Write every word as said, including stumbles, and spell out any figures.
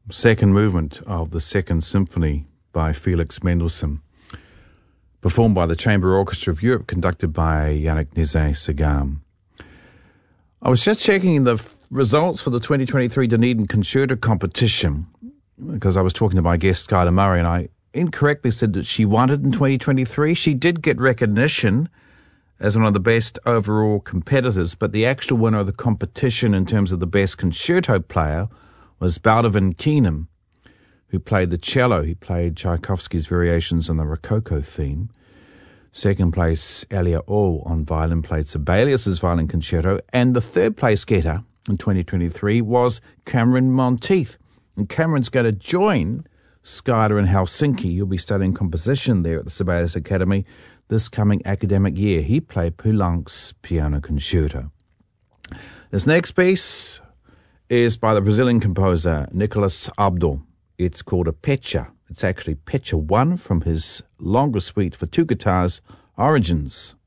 second movement of the Second Symphony by Felix Mendelssohn, performed by the Chamber Orchestra of Europe, conducted by Yannick Nézet-Séguin. I was just checking the f- results for the twenty twenty-three Dunedin Concerto competition, because I was talking to my guest, Skylar Murray, and I incorrectly said that she won it in twenty twenty-three. She did get recognition as one of the best overall competitors, but the actual winner of the competition in terms of the best concerto player was Baldovan Keenan, who played the cello. He played Tchaikovsky's Variations on the Rococo theme. Second place, Elia O on violin, played Sibelius's violin concerto. And the third place getter in twenty twenty-three was Cameron Monteith. And Cameron's going to join Skylar in Helsinki. He'll be studying composition there at the Sibelius Academy this coming academic year. He played Poulenc's Piano Concerto. This next piece is by the Brazilian composer Nicolas Abdul. It's called a Pecha. It's actually Pecha one from his longer suite for two guitars, Origins.